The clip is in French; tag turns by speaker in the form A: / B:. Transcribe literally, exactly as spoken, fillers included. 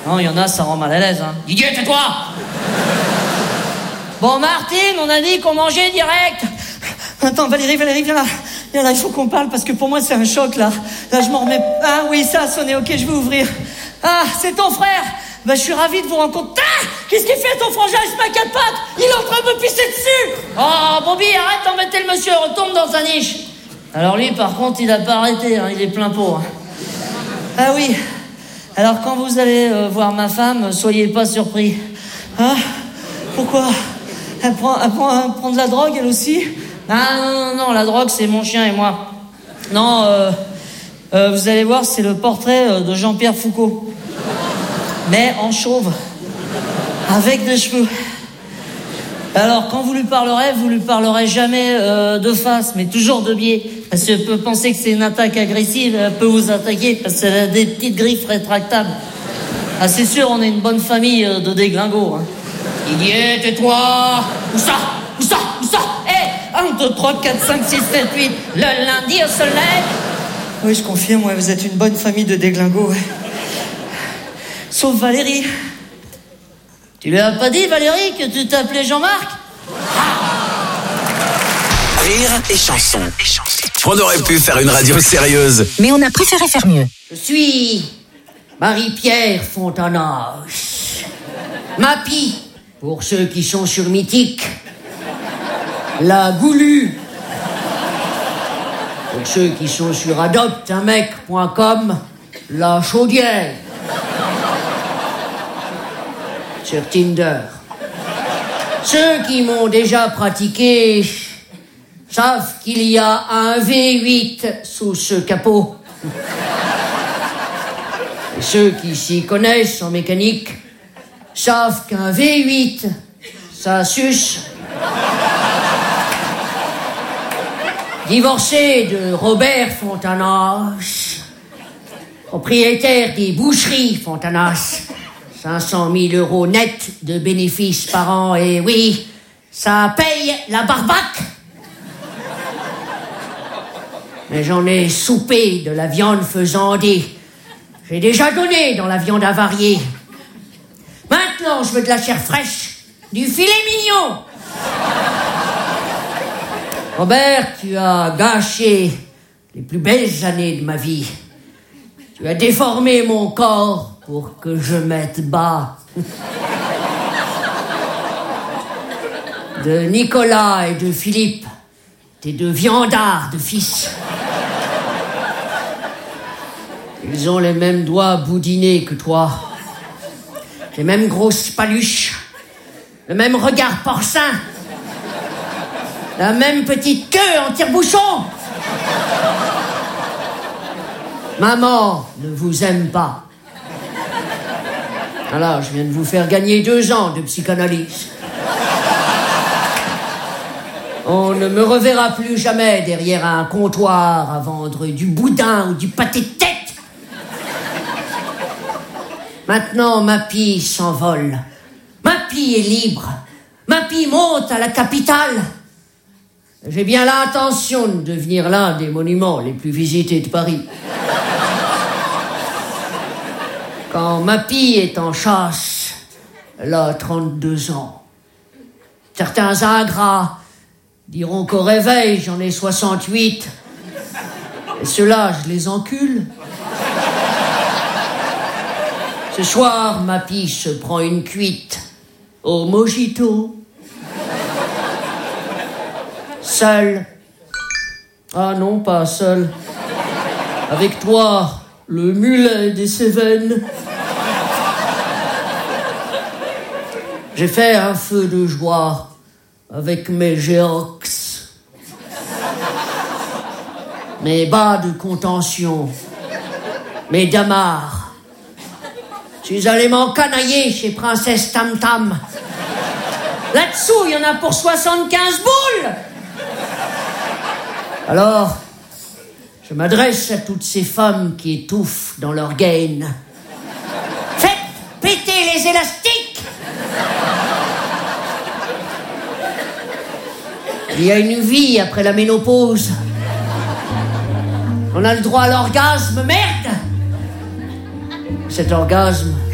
A: Non, il y en a, ça rend mal à l'aise, hein.
B: Didier, tais-toi!
A: Bon, Martine, on a dit qu'on mangeait direct. Attends, Valérie, Valérie, viens là. Viens là, il faut qu'on parle parce que pour moi, c'est un choc, là. Là, je m'en remets... Ah oui, ça a sonné, ok, je vais ouvrir. Ah, c'est ton frère. Bah, je suis ravi de vous rencontrer. Ah, qu'est-ce qu'il fait, ton frangin? Il se met à quatre pattes. Il est en train de me pisser dessus. Oh, Bobby, arrête d'embêter le monsieur. Retourne dans sa niche. Alors lui, par contre, il a pas arrêté, hein, il est plein pot. Hein. Ah oui. Alors, quand vous allez euh, voir ma femme, soyez pas surpris. Hein? Pourquoi? Elle prend, elle prend, elle prend de la drogue, elle aussi? Ah non, non, non, la drogue, c'est mon chien et moi. Non, euh, euh, vous allez voir, c'est le portrait euh, de Jean-Pierre Foucault. Mais en chauve. Avec des cheveux. Alors, quand vous lui parlerez, vous lui parlerez jamais euh, de face, mais toujours de biais. Parce qu'elle peut penser que c'est une attaque agressive, elle peut vous attaquer parce qu'elle a des petites griffes rétractables. Ah, c'est sûr, on est une bonne famille euh, de déglingos. Hein.
B: Didier, tais-toi! Où ça? Où ça? Où ça?
A: Eh, un, deux, trois, quatre, cinq, six, sept, huit. Le lundi au soleil. Oui, je confirme, ouais, vous êtes une bonne famille de déglingos, ouais. Sauf Valérie. Tu lui as pas dit, Valérie, que tu t'appelais Jean-Marc?
C: Rire et chanson. On aurait pu faire une radio sérieuse,
D: mais on a préféré faire mieux.
A: Je suis Marie-Pierre Fontanache. Mappy, pour ceux qui sont sur Mythique. La Goulue, pour ceux qui sont sur adopte un mec point com. La Chaudière, sur Tinder. Ceux qui m'ont déjà pratiqué savent qu'il y a un V huit sous ce capot. Et ceux qui s'y connaissent en mécanique savent qu'un V huit, ça suce. Divorcé de Robert Fontanache, propriétaire des boucheries Fontanache, cinq cent mille euros net de bénéfices par an, et oui, ça paye la barbaque. Mais j'en ai soupé de la viande faisandée. J'ai déjà donné dans la viande avariée. Maintenant, je veux de la chair fraîche, du filet mignon. Robert, tu as gâché les plus belles années de ma vie. Tu as déformé mon corps pour que je mette bas. De Nicolas et de Philippe, tes deux viandards de fils. Ils ont les mêmes doigts boudinés que toi. Les mêmes grosses paluches. Le même regard porcin. La même petite queue en tire-bouchon. Maman ne vous aime pas. Alors, je viens de vous faire gagner deux ans de psychanalyse. On ne me reverra plus jamais derrière un comptoir à vendre du boudin ou du pâté de tête. Maintenant, Mappy s'envole. Mappy est libre. Mappy monte à la capitale. J'ai bien l'intention de devenir l'un des monuments les plus visités de Paris. Quand Mappy est en chasse, elle a trente-deux ans. Certains ingrats diront qu'au réveil, j'en ai soixante-huit. Et ceux-là, je les encule. Ce soir, Mappy se prend une cuite au mojito. Seul. Ah non, pas seul. Avec toi, le mulet des Cévennes. J'ai fait un feu de joie avec mes géox. Mes bas de contention. Mes damars. Je suis allé m'encanailler chez Princesse Tam Tam. Là-dessous, il y en a pour soixante-quinze boules. Alors, je m'adresse à toutes ces femmes qui étouffent dans leur gaine. Faites péter les élastiques. Il y a une vie après la ménopause. On a le droit à l'orgasme, merde. Cet orgasme,